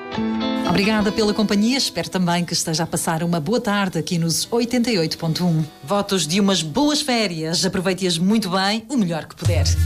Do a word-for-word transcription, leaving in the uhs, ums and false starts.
Obrigada pela companhia, espero também que esteja a passar uma boa tarde aqui nos oitenta e oito ponto um. Votos de umas boas férias, aproveite-as muito bem, o melhor que puder.